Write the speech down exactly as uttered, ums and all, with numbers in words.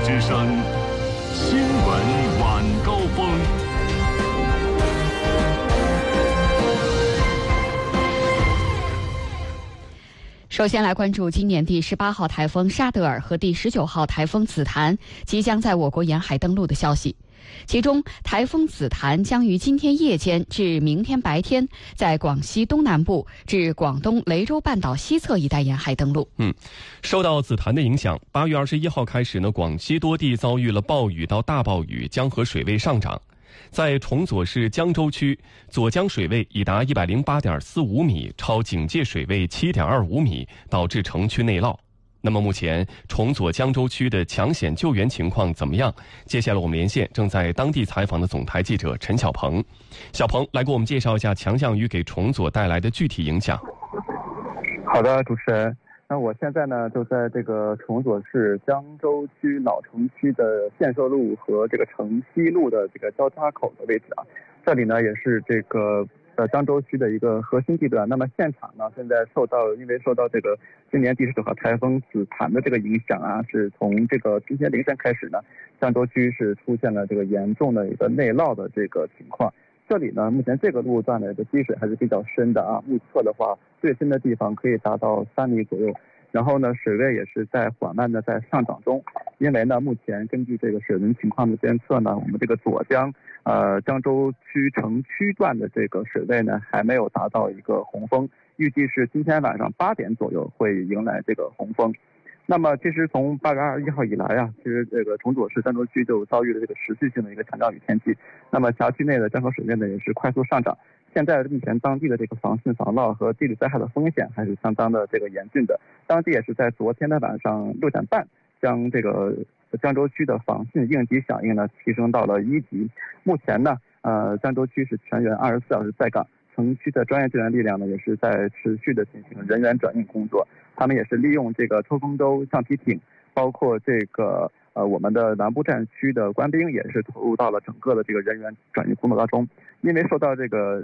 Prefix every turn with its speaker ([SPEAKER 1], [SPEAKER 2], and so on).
[SPEAKER 1] 之声新闻晚高峰。
[SPEAKER 2] 首先来关注今年第十八号台风沙德尔和第十九号台风紫檀即将在我国沿海登陆的消息。其中，台风紫檀将于今天夜间至明天白天，在广西东南部至广东雷州半岛西侧一带沿海登陆。
[SPEAKER 3] 嗯，受到紫檀的影响，八月二十一号开始呢，广西多地遭遇了暴雨到大暴雨，江河水位上涨。在崇左市江州区，左江水位已达一百零八点四五米，超警戒水位七点二五米，导致城区内涝。那么目前崇左江州区的抢险救援情况怎么样？接下来我们连线正在当地采访的总台记者陈小鹏。小鹏来给我们介绍一下强降雨给崇左带来的具体影响。
[SPEAKER 4] 好的，主持人。那我现在呢就在这个崇左市江州区老城区的建设路和这个城西路的这个交叉口的位置啊。这里呢也是这个呃江州区的一个核心地段。那么现场呢现在受到因为受到这个今年第十九号台风紫檀的这个影响啊，是从这个今天凌晨开始呢，江州区是出现了这个严重的一个内涝的这个情况。这里呢，目前这个路段的这个积水还是比较深的啊，目测的话，最深的地方可以达到三米左右。然后呢，水位也是在缓慢的在上涨中。因为呢，目前根据这个水文情况的监测呢，我们这个左江呃江州区城区段的这个水位呢，还没有达到一个洪峰，预计是今天晚上八点左右会迎来这个洪峰。那么其实从八月二十一号以来啊，其实这个崇左市江州区就遭遇了这个持续性的一个强降雨天气。那么辖区内的江河水位呢也是快速上涨。现在目前当地的这个防汛防涝和地质灾害的风险还是相当的这个严峻的。当地也是在昨天的晚上六点半，将这个江州区的防汛应急响应呢提升到了一级。目前呢，呃，江州区是全员二十四小时在岗。城区的专业救援力量呢，也是在持续的进行人员转运工作。他们也是利用这个抽风舟、橡皮艇，包括这个呃我们的南部战区的官兵，也是投入到了整个的这个人员转运工作当中。因为受到这个